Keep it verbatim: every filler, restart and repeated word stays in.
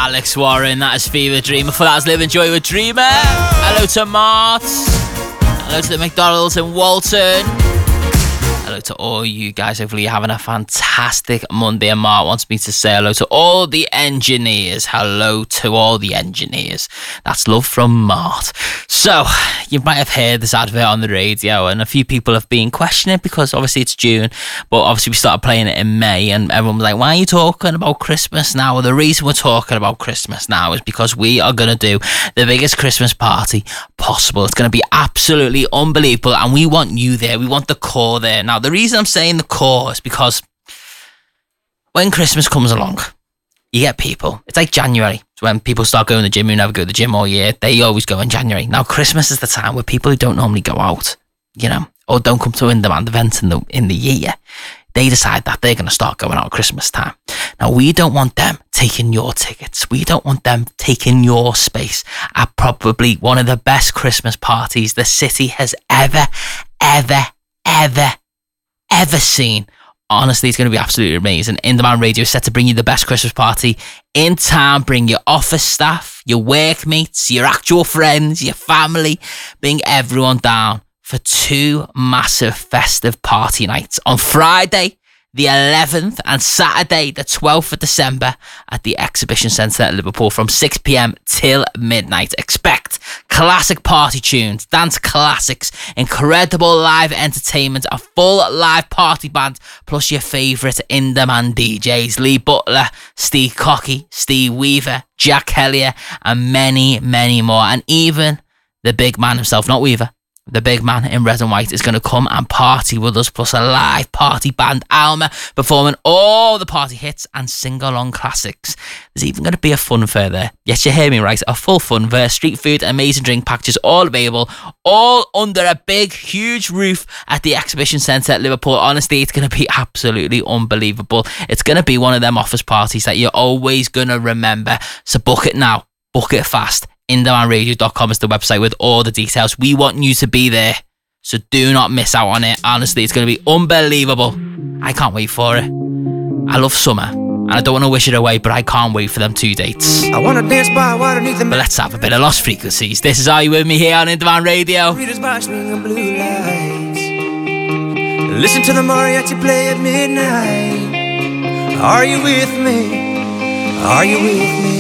Alex Warren, that is Fever Dreamer. For that was Live Enjoy with Dreamer. Hello to Mart. Hello to the McDonald's in Walton. Hello to all you guys. Hopefully you're having a fantastic Monday. And Mark wants me to say hello to all the engineers. Hello to all the engineers. That's love from Mart. So, you might have heard this advert on the radio, and a few people have been questioning it because obviously it's June, but obviously we started playing it in May, and everyone was like, why are you talking about Christmas now? Well, the reason we're talking about Christmas now is because we are going to do the biggest Christmas party possible. It's going to be absolutely unbelievable, and we want you there. We want the core there. Now, the reason I'm saying the core is because when Christmas comes along, you get people. It's like January. It's when people start going to the gym who never go to the gym all year. They always go in January. Now, Christmas is the time where people who don't normally go out, you know, or don't come to in-demand events in the in the year, they decide that they're going to start going out at Christmas time. Now, we don't want them taking your tickets. We don't want them taking your space at probably one of the best Christmas parties the city has ever, ever, ever, ever seen. Honestly, it's going to be absolutely amazing. In Demand Radio is set to bring you the best Christmas party in town. Bring your office staff, your workmates, your actual friends, your family. Bring everyone down for two massive festive party nights on Friday, the eleventh, and Saturday, the twelfth of December at the Exhibition Centre at Liverpool from six p.m. till midnight. Expect classic party tunes, dance classics, incredible live entertainment, a full live party band, plus your favourite in-demand D Js, Lee Butler, Steve Cocky, Steve Weaver, Jack Hellier, and many, many more. And even the big man himself, not Weaver, the big man in red and white is going to come and party with us, plus a live party band, Alma, performing all the party hits and sing-along classics. There's even going to be a fun fair there. Yes, you hear me right, a full fun fair, street food, amazing drink packages, all available, all under a big, huge roof at the Exhibition Centre at Liverpool. Honestly, it's going to be absolutely unbelievable. It's going to be one of them office parties that you're always going to remember. So book it now, book it fast. in demand radio dot com is the website with all the details. We want you to be there, so do not miss out on it. Honestly, it's going to be unbelievable. I can't wait for it. I love summer, and I don't want to wish it away, but I can't wait for them two dates. I want to dance by water beneath the But let's have a bit of Lost Frequencies. This is Are You With Me here on In Demand Radio. Readers by string blue lights. Listen to the mariachi play at midnight. Are you with me? Are you with me?